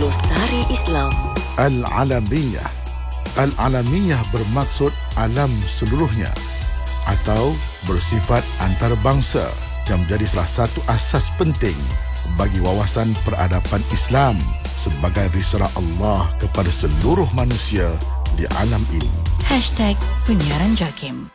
Glosari Islam. Al-Alamiyah. Al-Alamiyah bermaksud alam seluruhnya atau bersifat antarabangsa yang menjadi salah satu asas penting bagi wawasan peradaban Islam sebagai risalah Allah kepada seluruh manusia di alam ini. #Penyiaran JAKIM